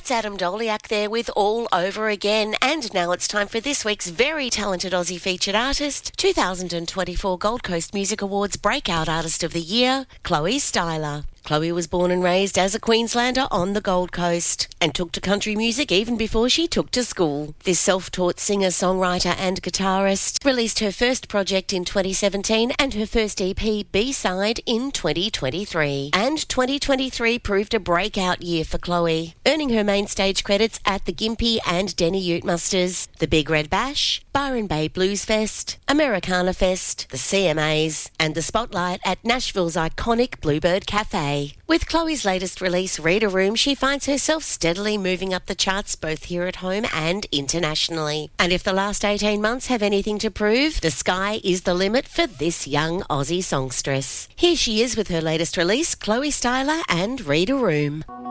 That's Adam Doliak there with All Over Again. And now it's time for this week's very talented Aussie featured artist, 2024 Gold Coast Music Awards Breakout Artist of the Year, Chloe Styler. Chloe was born and raised as a Queenslander on the Gold Coast and took to country music even before she took to school. This self-taught singer, songwriter and guitarist released her first project in 2017 and her first EP, B-Side, in 2023. And 2023 proved a breakout year for Chloe, earning her main stage credits at the Gympie and Denny Ute Musters, the Big Red Bash, Byron Bay Blues Fest, Americana Fest, the CMAs, and the Spotlight at Nashville's iconic Bluebird Cafe. With Chloe's latest release, Read a Room, she finds herself steadily moving up the charts both here at home and internationally. And if the last 18 months have anything to prove, the sky is the limit for this young Aussie songstress. Here she is with her latest release, Chloe Styler and Read a Room.